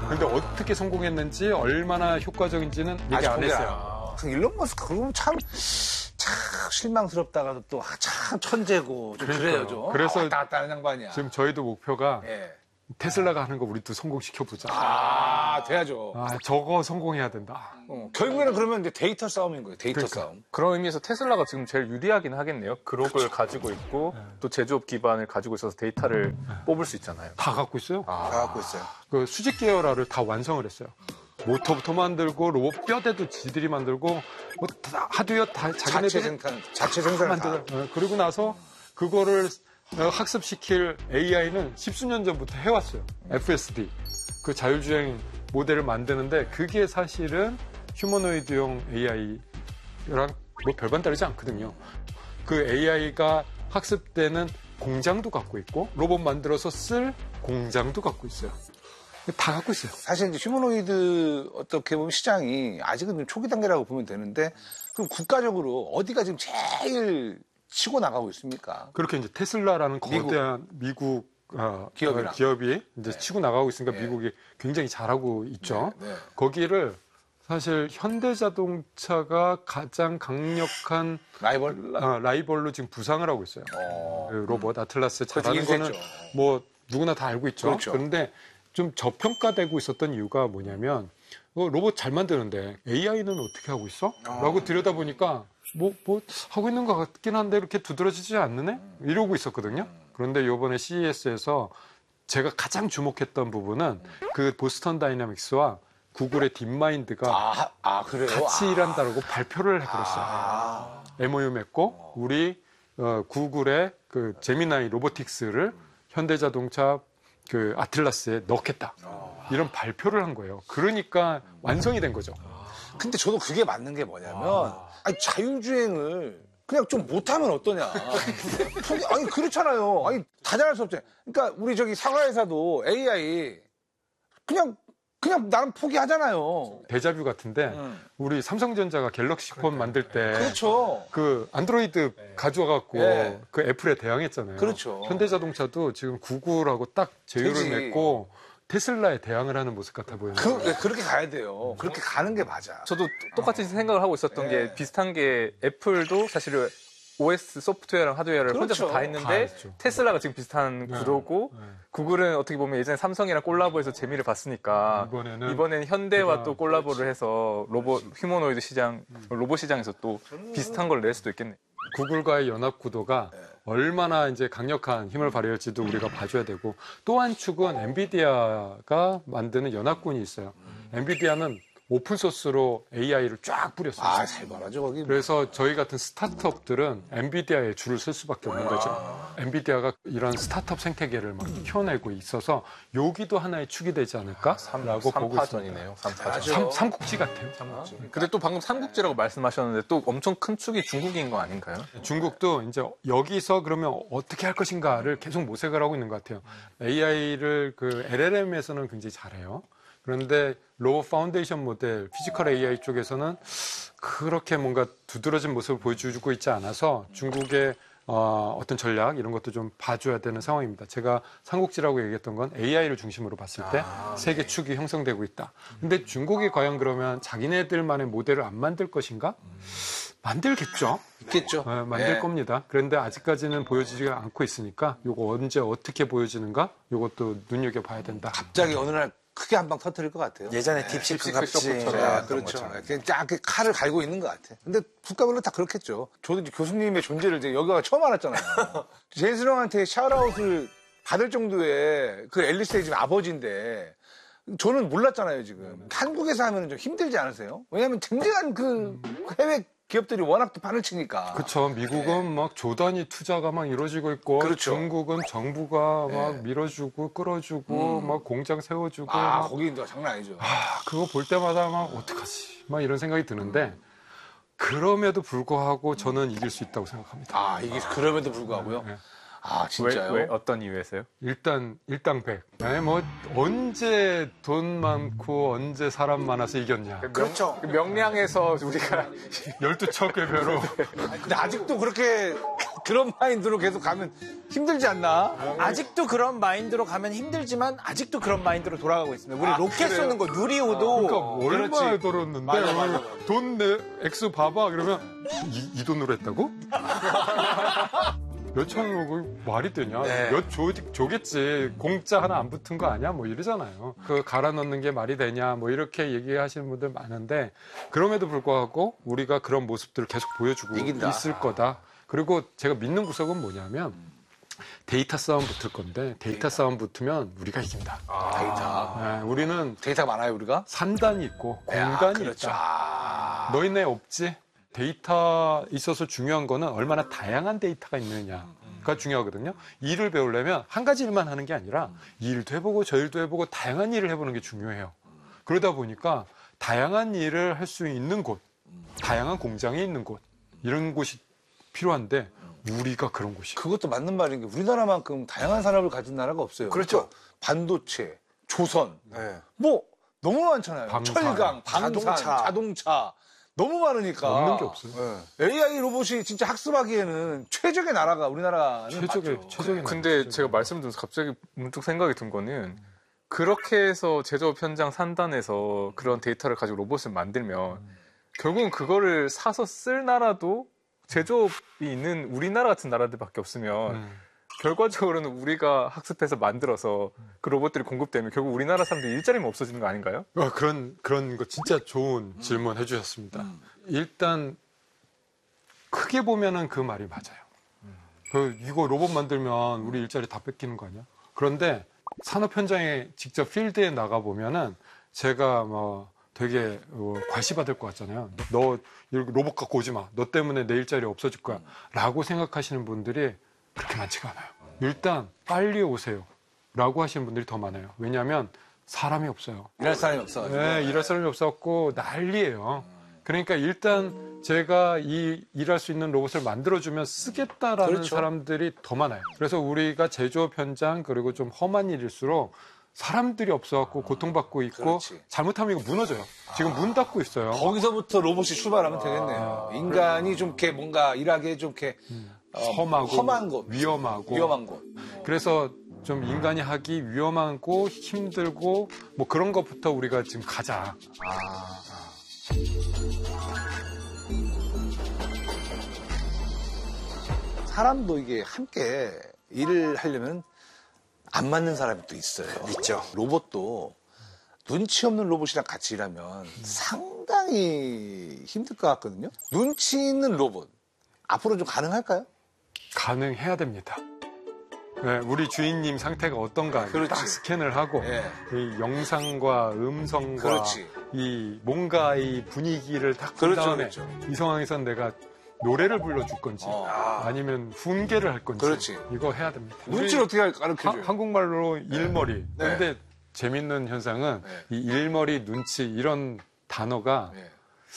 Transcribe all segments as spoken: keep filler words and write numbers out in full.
그런데 어떻게 성공했는지 얼마나 효과적인지는 얘기 안 했어요. 일론 머스크 그러면 참, 참 실망스럽다가도 또 참 천재고 좀 그래요 좀. 그래서 왔다 갔다 하는 양반이야. 지금 저희도 목표가 예. 테슬라가 하는 거 우리도 성공시켜보자. 아, 돼야죠. 아, 저거 성공해야 된다. 어, 결국에는 그러면 이제 데이터 싸움인 거예요. 데이터 그러니까. 싸움. 그런 의미에서 테슬라가 지금 제일 유리하긴 하겠네요. 그룹을 그렇죠. 가지고 있고 네. 또 제조업 기반을 가지고 있어서 데이터를 네. 뽑을 수 있잖아요. 다 갖고 있어요. 아, 다 갖고 있어요. 그 수직 계열화를 다 완성을 했어요. 모터부터 만들고 로봇 뼈대도 지들이 만들고 뭐 다 하드웨어 다 자기네들 자체 생산, 자체 생산을 만들어. 어, 그리고 나서 그거를 학습시킬 에이아이는 십수년 전부터 해왔어요. 에프에스디. 그 자율주행 모델을 만드는데 그게 사실은 휴머노이드용 에이아이랑 뭐 별반 다르지 않거든요. 그 에이아이가 학습되는 공장도 갖고 있고 로봇 만들어서 쓸 공장도 갖고 있어요. 다 갖고 있어요. 사실 이제 휴머노이드 어떻게 보면 시장이 아직은 좀 초기 단계라고 보면 되는데 그럼 국가적으로 어디가 지금 제일 치고 나가고 있습니까? 그렇게 이제 테슬라라는 거대한 미국, 미국 어, 기업이랑. 기업이 이제 네. 치고 나가고 있으니까 네. 미국이 굉장히 잘하고 있죠. 네, 네. 거기를 사실 현대자동차가 가장 강력한 라이벌? 어, 라이벌로 지금 부상을 하고 있어요. 어. 그 로봇 아틀라스 그거 잘하는 되게 거는 인수했죠. 뭐 누구나 다 알고 있죠. 그렇죠. 그런데 좀 저평가되고 있었던 이유가 뭐냐면 어, 로봇 잘 만드는데 에이아이는 어떻게 하고 있어? 아. 라고 들여다보니까 뭐, 뭐 하고 있는 것 같긴 한데 이렇게 두드러지지 않느네? 이러고 있었거든요. 그런데 이번에 씨이에스에서 제가 가장 주목했던 부분은 그 보스턴 다이나믹스와 구글의 딥마인드가 아, 아 그래요? 같이 아. 일한다고 발표를 해버렸어요. 아. 엠오유 맺고 우리 어, 구글의 그 제미나이 로보틱스를 현대자동차 그 아틀라스에 넣겠다. 이런 발표를 한 거예요. 그러니까 완성이 된 거죠. 근데 저도 그게 맞는 게 뭐냐면 아니, 자율주행을 그냥 좀 못하면 어떠냐. 포기, 아니 그렇잖아요. 아니 다 잘할 수 없잖아요. 그러니까 우리 저기 사과회사도 에이아이 그냥 그냥 나는 포기하잖아요. 데자뷰 같은데 음. 우리 삼성전자가 갤럭시 폰 만들 때 그렇죠. 그 안드로이드 가져와갖고 네. 그 애플에 대항했잖아요. 그렇죠. 현대자동차도 지금 구글하고 딱 제휴를 되지. 맺고 테슬라에 대항을 하는 모습 같아 보여요. 그, 네, 그렇게 가야 돼요. 그렇게 가는 게 맞아. 저도 똑같이 생각을 하고 있었던 네. 게 비슷한 게 애플도 사실은 오에스 소프트웨어랑 하드웨어를 그렇죠. 혼자서 다 다 했는데 했죠. 테슬라가 지금 비슷한 네. 구도고 네. 구글은 어떻게 보면 예전에 삼성이랑 콜라보해서 재미를 봤으니까 이번에는 이번에는 현대와 제가- 또 콜라보를 해서 로봇 휴머노이드 시장 로봇 시장에서 또 비슷한 걸 낼 수도 있겠네. 구글과의 연합 구도가 얼마나 이제 강력한 힘을 발휘할지도 우리가 봐줘야 되고 또 한 축은 엔비디아가 만드는 연합군이 있어요. 엔비디아는 오픈소스로 에이아이를 쫙 뿌렸어요. 아, 잘 말하죠, 거기. 그래서 저희 같은 스타트업들은 엔비디아에 줄을 쓸 수밖에 없는 거죠. 엔비디아가 이런 스타트업 생태계를 막 키워내고 있어서 여기도 하나의 축이 되지 않을까라고 보고 있습니다. 삼파전이네요. 삼파전. 삼, 삼국지 같아요. 근데 또 방금 삼국지라고 말씀하셨는데 또 엄청 큰 축이 중국인 거 아닌가요? 중국도 이제 여기서 그러면 어떻게 할 것인가를 계속 모색을 하고 있는 것 같아요. 에이아이를 그 엘엘엠에서는 굉장히 잘해요. 그런데 로봇 파운데이션 모델, 피지컬 에이아이 쪽에서는 그렇게 뭔가 두드러진 모습을 보여주고 있지 않아서 중국의 어, 어떤 전략 이런 것도 좀 봐줘야 되는 상황입니다. 제가 삼국지라고 얘기했던 건 에이아이를 중심으로 봤을 때 세계 축이 형성되고 있다. 근데 중국이 과연 그러면 자기네들만의 모델을 안 만들 것인가? 만들겠죠. 있겠죠. 어, 만들 네. 겁니다. 그런데 아직까지는 보여지지 않고 있으니까 이거 언제 어떻게 보여지는가? 이것도 눈여겨봐야 된다. 갑자기 어느 날 크게 한 방 터뜨릴 것 같아요. 예전에 딥시크 같이 네, 그렇죠. 그냥 쫙 이렇게 칼을 갈고 있는 것 같아. 근데 국가별로 다 그렇겠죠. 저도 이제 교수님의 존재를 이제 여기가 처음 알았잖아요. 제인슨 형한테 샤웃아웃을 받을 정도의 그 앨리스의 지금 아버지인데 저는 몰랐잖아요, 지금. 한국에서 하면 좀 힘들지 않으세요? 왜냐하면 쟁쟁한 그 해외 기업들이 워낙 또 판을 치니까. 그렇죠. 미국은 네. 막 조단위 투자가 막 이루어지고 있고, 그렇죠. 중국은 정부가 네. 막 밀어주고 끌어주고, 음. 막 공장 세워주고, 아, 막 거기 장난 아니죠. 아, 그거 볼 때마다 막 어떡하지? 막 이런 생각이 드는데 그럼에도 불구하고 저는 이길 수 있다고 생각합니다. 아, 이게 그럼에도 불구하고요? 네. 아, 진짜요? 왜, 왜 어떤 이유에서요? 일단 일당백. 아니 뭐 언제 돈 많고 언제 사람 많아서 이겼냐? 그렇죠. 명량에서 우리가 열두 척의 배로. 근데 아직도 그렇게 그런 마인드로 계속 가면 힘들지 않나? 아직도 그런 마인드로 가면 힘들지만 아직도 그런 마인드로 돌아가고 있습니다. 우리 아, 로켓 그래요? 쏘는 거 누리호도 그러니까 얼마에 그렇지. 들었는데 맞아, 맞아, 맞아. 돈 내 액수 봐봐 그러면 이, 이 돈으로 했다고? 몇 천억 말이 되냐? 네. 몇 조, 조겠지. 공짜 하나 안 붙은 거 아니야? 뭐 이러잖아요. 그 갈아 넣는 게 말이 되냐? 뭐 이렇게 얘기하시는 분들 많은데 그럼에도 불구하고 우리가 그런 모습들을 계속 보여주고 이긴다. 있을 거다. 그리고 제가 믿는 구석은 뭐냐면 데이터 싸움 붙을 건데 데이터 싸움 붙으면 우리가 이긴다. 데이터. 네, 우리는 데이터가 많아요, 우리가? 산단이 있고 야, 공간이 그렇죠. 있다. 아. 너희네 없지? 데이터 있어서 중요한 거는 얼마나 다양한 데이터가 있느냐가 중요하거든요. 일을 배우려면 한 가지 일만 하는 게 아니라 이 일도 해보고 저 일도 해보고 다양한 일을 해보는 게 중요해요. 그러다 보니까 다양한 일을 할 수 있는 곳, 다양한 공장이 있는 곳 이런 곳이 필요한데 우리가 그런 곳이 그것도 맞는 말인 게 우리나라만큼 다양한 산업을 가진 나라가 없어요. 그렇죠. 반도체, 조선, 네. 뭐 너무 많잖아요. 방산, 철강, 방산, 자동차. 자동차. 너무 많으니까. 없는 게 없어요. 네. 에이아이 로봇이 진짜 학습하기에는 최적의 나라가 우리나라는 최적의 맞죠. 최적의 근데 나라죠. 제가 말씀드려서 갑자기 문득 생각이 든 거는 그렇게 해서 제조업 현장 산단에서 그런 데이터를 가지고 로봇을 만들면 결국은 그거를 사서 쓸 나라도 제조업이 있는 우리나라 같은 나라들밖에 없으면 음. 결과적으로는 우리가 학습해서 만들어서 그 로봇들이 공급되면 결국 우리나라 사람들이 일자리만 없어지는 거 아닌가요? 어, 그런 그런 거 진짜 좋은 질문 해주셨습니다. 일단 크게 보면은 그 말이 맞아요. 그 이거 로봇 만들면 우리 일자리 다 뺏기는 거 아니야? 그런데 산업 현장에 직접 필드에 나가 보면은 제가 뭐 되게 어, 과시받을 것 같잖아요. 너 이렇게 로봇 갖고 오지 마. 너 때문에 내 일자리 없어질 거야. 라고 생각하시는 분들이 그렇게 많지가 않아요. 일단 빨리 오세요. 라고 하시는 분들이 더 많아요. 왜냐하면 사람이 없어요. 일할 사람이 없어가지고. 네, 일할 사람이 없었고 난리예요. 그러니까 일단 제가 이 일할 수 있는 로봇을 만들어주면 쓰겠다라는 그렇죠. 사람들이 더 많아요. 그래서 우리가 제조업 현장 그리고 좀 험한 일일수록 사람들이 없어갖고 고통받고 있고 그렇지. 잘못하면 이거 무너져요. 지금 문 닫고 있어요. 거기서부터 로봇이 출발하면 되겠네요. 인간이 좀 이렇게 뭔가 일하기에 좀 이렇게 어, 험하고 험한 곳, 위험하고 위험한 곳. 그래서 좀 인간이 하기 위험하고 힘들고 뭐 그런 것부터 우리가 지금 가자. 사람도 이게 함께 일을 하려면 안 맞는 사람이 또 있어요. 있죠. 로봇도 눈치 없는 로봇이랑 같이 일하면 상당히 힘들 것 같거든요. 눈치 있는 로봇. 앞으로 좀 가능할까요? 가능해야 됩니다. 네, 우리 주인님 상태가 어떤가 그렇지. 딱 스캔을 하고 예. 이 영상과 음성과 그렇지. 이 뭔가 이 분위기를 딱 본 그렇죠, 다음에 그렇죠. 이 상황에선 내가 노래를 불러줄 건지 어. 아니면 훈계를 할 건지 그렇게 이거 해야 됩니다. 눈치를 어떻게 하- 가르쳐줘요? 한국말로 일머리. 네. 근데 재밌는 현상은 네. 이 일머리, 눈치 이런 단어가 네.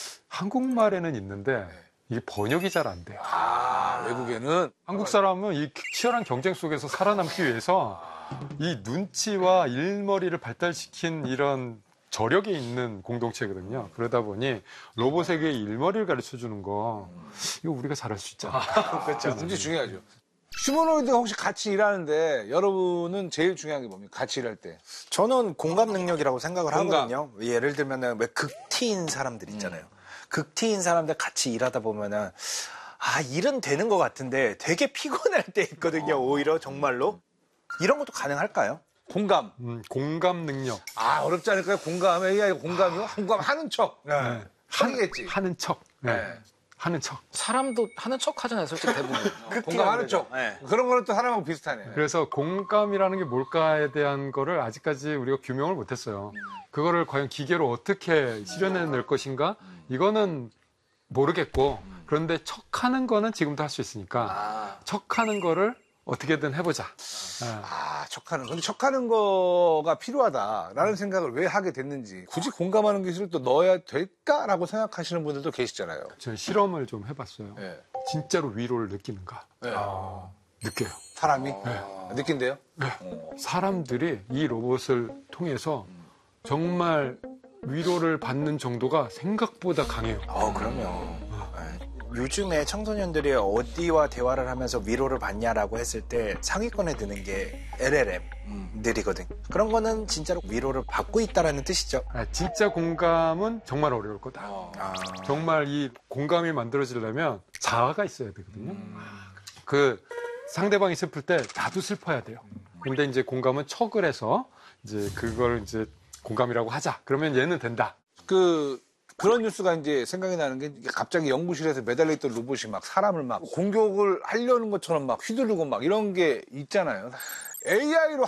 한국말에는 있는데 이게 번역이 잘 안 돼요. 아, 외국에는 한국 사람은 이 치열한 경쟁 속에서 살아남기 위해서 이 눈치와 일머리를 발달시킨 이런 저력이 있는 공동체거든요. 그러다 보니 로봇에게 일머리를 가르쳐 주는 거 이거 우리가 잘할 수 있잖아요. 그렇죠. 눈치 중요하죠. 휴머노이드가 혹시 같이 일하는데 여러분은 제일 중요한 게 뭡니까? 같이 일할 때. 저는 공감 능력이라고 생각을 공감. 하거든요. 예를 들면은 왜 극티인 사람들 있잖아요. 극티인 사람들 같이 일하다 보면은 아 일은 되는 것 같은데 되게 피곤할 때 있거든요. 오히려 정말로 이런 것도 가능할까요? 공감. 음, 공감 능력. 아, 어렵지 않을까요? 공감. 에이아이 공감이요? 공감하는 척. 네. 하겠지. 하는 척. 네. 네. 하는 척. 사람도 하는 척 하잖아요, 솔직히 대부분. 공감하는 척. 네. 그런 거는 또 사람하고 비슷하네. 그래서 공감이라는 게 뭘까에 대한 거를 아직까지 우리가 규명을 못했어요. 그거를 과연 기계로 어떻게 실현해낼 것인가? 이거는 모르겠고, 그런데 척하는 거는 지금도 할 수 있으니까, 아, 척하는 거를 어떻게든 해보자. 네. 아, 척하는. 근데 척하는 거가 필요하다라는 생각을 왜 하게 됐는지. 굳이 공감하는 기술을 또 넣어야 될까라고 생각하시는 분들도 계시잖아요. 저는 실험을 좀 해봤어요. 네. 진짜로 위로를 느끼는가? 네. 느껴요. 사람이 느낀대요? 사람들이 이 로봇을 통해서 정말 위로를 받는 정도가 생각보다 강해요. 어 그럼요. 요즘에 청소년들이 어디와 대화를 하면서 위로를 받냐라고 했을 때 상위권에 드는 게 엘엘엠들이거든. 그런 거는 진짜로 위로를 받고 있다라는 뜻이죠. 아, 진짜 공감은 정말 어려울 거다. 아, 정말 이 공감이 만들어지려면 자아가 있어야 되거든요. 그 상대방이 슬플 때 나도 슬퍼야 돼요. 근데 이제 공감은 척을 해서 이제 그걸 이제 공감이라고 하자. 그러면 얘는 된다. 그 그런 뉴스가 이제 생각이 나는 게 갑자기 연구실에서 매달려 있던 로봇이 막 사람을 막 공격을 하려는 것처럼 막 휘두르고 막 이런 게 있잖아요. 에이아이로